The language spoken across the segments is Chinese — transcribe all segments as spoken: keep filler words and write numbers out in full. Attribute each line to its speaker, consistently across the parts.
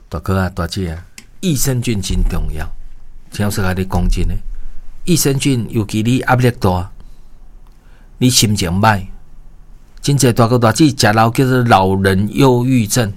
Speaker 1: 大哥啊，大姐啊，益生菌真重要。听我说甲你讲真诶，益生菌尤其你压力大，你心情歹，真侪大哥大姐食老叫做老人忧郁症，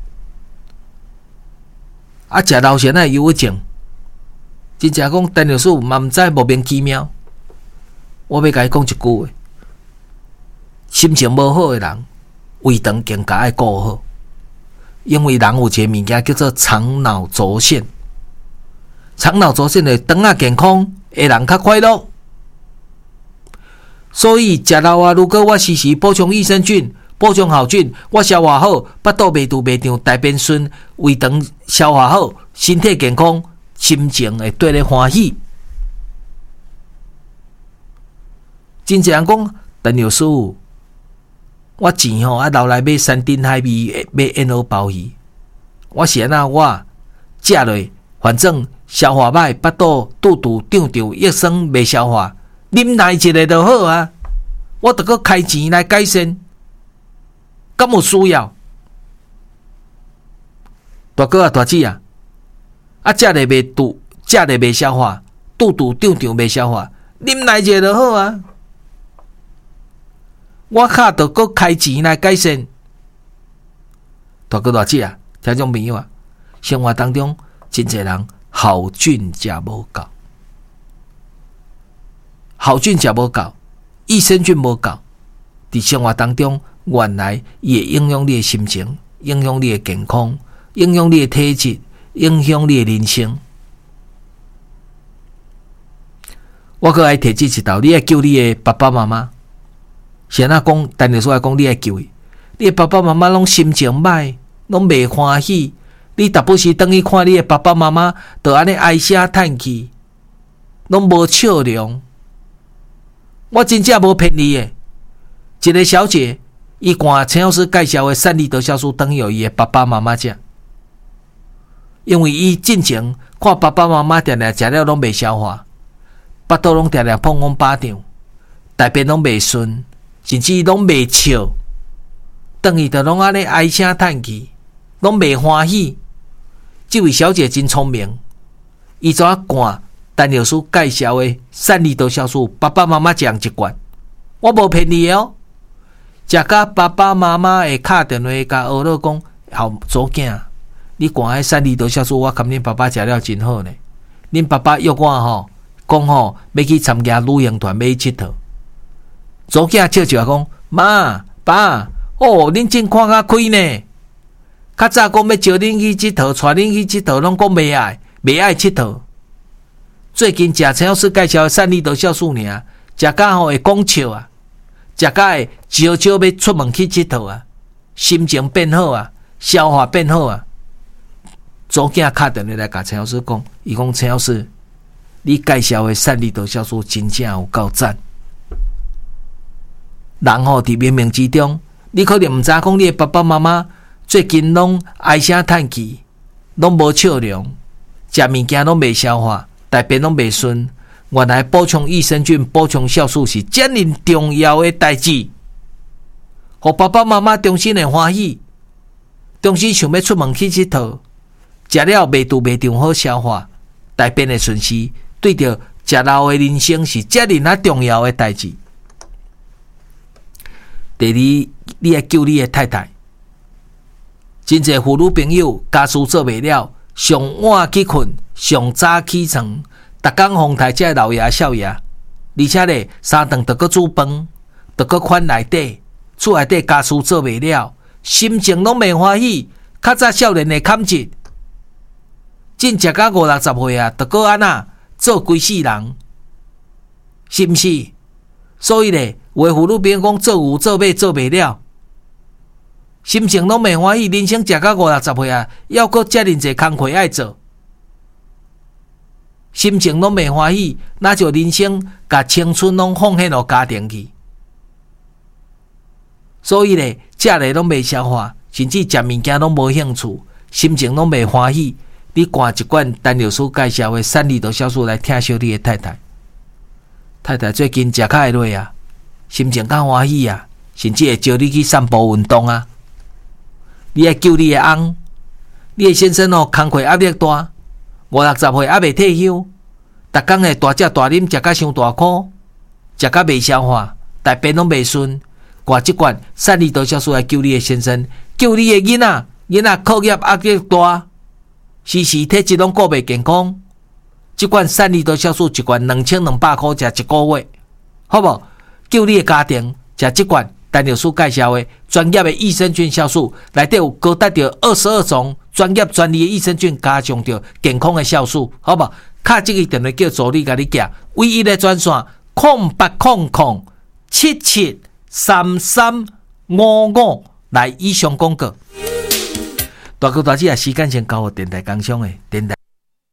Speaker 1: 啊食老先啊忧郁症，真正讲陈律师嘛毋知莫名其妙。我要甲你讲一句话：心情无好诶人，胃肠更加爱顾好。因为人有一个物件叫做肠脑轴线，肠脑轴线的肠啊健康，会人较快乐。所以食老啊，如果我时时补充益生菌、补充好菌，我消化好，腹肚袂肚袂胀，大便顺，胃肠消化好，身体健康，心情会对咧欢喜。真正人讲，陈律师。我钱吼啊，留来买山珍海味，买烟蚵鲍鱼。我是安那我食落，反正消化歹，腹肚肚肚胀胀，益生袂消化，啉奶一个就好啊。我得个开钱来改善，敢有需要？大哥啊，大姐啊，啊食了袂肚，食了袂消化，肚肚胀胀袂消化，啉奶一个就好啊。我卡着搁开钱来改善，大哥大姐啊，听众朋友啊，生活当中真侪人好菌食无够，好菌食无够，益生菌无够，伫生活当中原来伊会影响你的心情，影响你的健康，影响你的体质，影响你的人生。我搁爱提这一道，你爱救你的爸爸妈妈。是安那讲，陈律师来讲，你爱救伊。你的爸爸妈妈拢心情歹，拢袂欢喜。你逐不时等去看你的爸爸妈妈，就安尼唉声叹气，拢无笑容。我真正无骗你的。一个小姐，伊赶陈老师介绍的善利德酵素等有伊的爸爸妈妈食，因为伊进前看爸爸妈妈定定食了拢袂消化，腹肚拢定定碰碰巴掌，大便拢袂顺。甚至拢袂笑，等于就拢安尼唉声叹气，拢袂欢喜。这位小姐真聪明，伊怎啊赶陈律师介绍的善利多酵素，爸爸妈妈食一罐，我无骗你哦。食甲爸爸妈妈会敲电话甲学老讲，好祖囝，你赶迄善利多酵素，我感恁爸爸食了真好呢。恁爸爸约我吼，讲吼要去参加旅行团，要去佚佗。祖囝笑笑讲：妈爸，哦，恁真看较开呢。较早讲要招恁去佚佗，带恁去佚佗，拢讲袂爱，袂爱佚佗。最近食陈老师介绍的善利多酵素尔，食甲吼会讲笑啊，食甲会招招要出门去佚佗啊，心情变好啊，消化变好啊。祖囝敲电话来甲陈老师讲，伊讲陈老师，你介绍的善利多酵素真正有够赞。人吼伫冥冥之中，你可能毋知讲你的爸爸妈妈最近拢唉声叹气，拢无笑容，食物件拢袂消化，大便拢袂顺。原来补充益生菌、补充酵素是遮尔重要的代志，互爸爸妈妈重新会欢喜，重新想要出门去佚佗，食了袂肚袂胀好消化，大便的顺序，对着食老的人生是遮尔啊重要的代志。第二，你要救你的太太。真侪妇女朋友家事做袂了，上晚去困，上早起床，逐工哄抬这老爷少爷，而且咧三顿得个煮饭，得个款内底，厝内底家事做袂了，心情拢袂欢喜。较早少年的坎节，真食到五六十岁啊，得个安那做规世人，是毋是？所以咧，有的妇女朋友讲做有做买做袂了，心情拢袂欢喜，人生食到五六十岁啊，要搁遮尔济工课爱做，心情拢袂欢喜，那就人生甲青春拢奉献互家庭去。所以咧，食咧拢袂消化，甚至食物件拢无兴趣，心情拢袂欢喜。你灌一罐陈律师介绍的善利多酵素来疼惜你的太太。太太最近食较会落啊，心情较欢喜啊，甚至会招你去散步运动啊。你爱救你的翁， 你的先生哦，工课压力大，五六十岁还未退休，逐工诶大食大啉，食甲伤大苦，食甲袂消化，大便拢袂顺。挂即罐善利多酵素来救你的先生，救你的囡仔，囡仔课业压力大，时时体质拢顾袂健康。即罐善利多酵素一罐两千两百块，食一个月，好无？救你的家庭，食即罐。陈老师介绍的专业的益生菌酵素，内底有高达着二十二种专业专利的益生菌，加上着健康的酵素，好不好？卡这个电话叫助理甲你寄，唯一的专线空八空空七七三三五五来以上广告。大哥大姐啊，时间先交予电台工商的电台。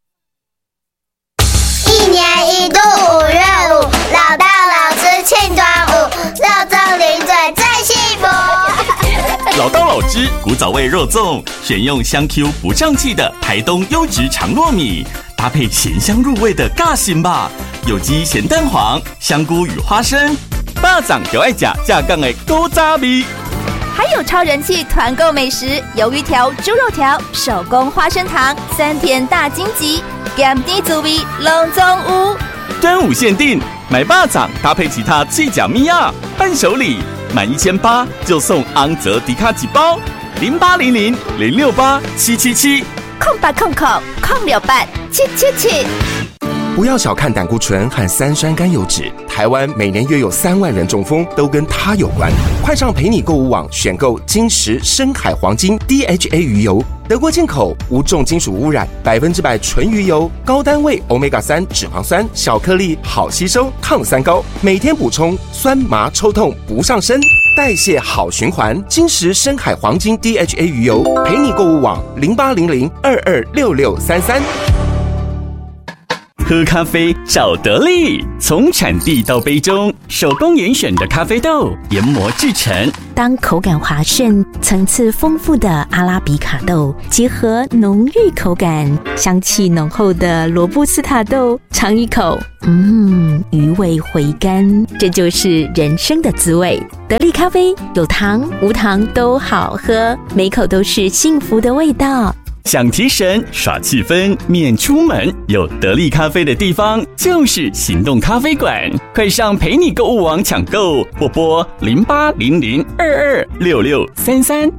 Speaker 2: 一年一度五月五，老大老师庆端午，肉粽零嘴最幸福。
Speaker 3: 老道老汁古早味肉粽，选用香 Q 不胀气的台东优质长糯米，搭配咸香入味的尬心吧，有机咸蛋黄、香菇与花生，巴掌就爱吃架杠的古早味。
Speaker 4: 还有超人气团购美食，鱿鱼条、猪肉条、手工花生糖、三甜大荆棘，咸甜滋味拢总有。
Speaker 3: 端午限定，买巴掌搭配其他脆角米亚伴手礼，满一千八就送昂泽迪卡几包，零八零零零六八七七七，
Speaker 4: 空八空空空六八七七七。
Speaker 5: 不要小看胆固醇和三酸甘油酯，台湾每年约有三万人中风，都跟它有关。快上陪你购物网选购金石深海黄金 D H A 鱼油，德国进口，无重金属污染，百分之百纯鱼油，高单位 欧米伽三 脂肪酸，小颗粒，好吸收，抗三高，每天补充，酸麻抽痛不上身，代谢好循环。金石深海黄金 D H A 鱼油，陪你购物网零八零零二二六六三三。
Speaker 3: 喝咖啡找得力，从产地到杯中，手工严选的咖啡豆研磨制成。
Speaker 6: 当口感滑顺、层次丰富的阿拉比卡豆结合浓郁口感、香气浓厚的罗布斯塔豆，尝一口，嗯，余味回甘，这就是人生的滋味。得力咖啡有糖无糖都好喝，每口都是幸福的味道。
Speaker 3: 想提神耍气氛免出门，有得力咖啡的地方就是行动咖啡馆，快上陪你购物网抢购，或拨零八零零二二六六三三。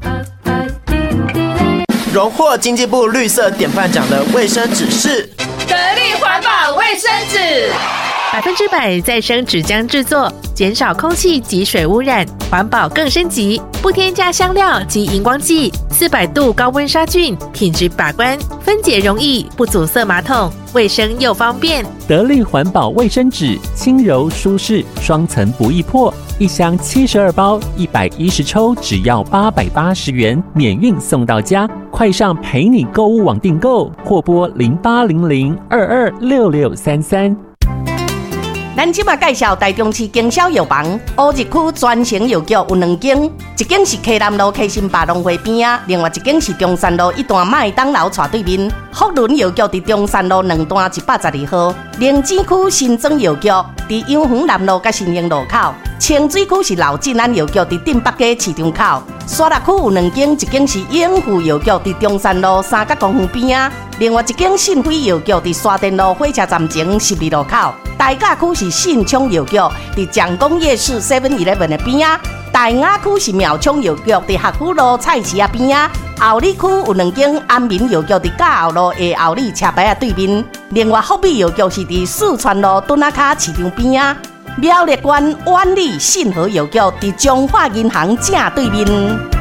Speaker 7: 荣获经济部绿色典范奖的卫生纸是
Speaker 8: 得力环保卫生纸，
Speaker 9: 百分之百再生纸浆制作，减少空气及水污染，环保更升级，不添加香料及荧光剂，四百度高温杀菌，品质把关，分解容易，不阻塞马桶，卫生又方便。
Speaker 10: 得力环保卫生纸，轻柔舒适，双层不易破，一箱七十二包，一百一十抽，只要八百八十元，免运送到家。快上陪你购物网订购，或拨零八零零二二六六三三。
Speaker 11: 咱即马介绍台中市经销药房，乌日区专营药局有两间，一间是溪南路溪心百农会边啊，另外一间是中山路一段麦当劳斜对面。福伦药局伫中山路两段一百十二号，灵芝区新庄药局伫永恒南路甲新营路口，清水区是老进安药局伫镇北街市场口。沙鹿区有两间，一间是永富药局伫中山路三角公园边啊，另外一间信辉药局伫沙田路火车站前十二路口。大甲区是信昌药局伫蒋公夜市 seven eleven 的边啊，大雅区是苗昌药局伫学府路菜市啊边啊，后里区有两间安民药局伫甲后路的后里车牌啊对面，另外福美药局是伫四川路墩仔卡市场边啊，苗栗县万里信和药局伫中华银行正对面。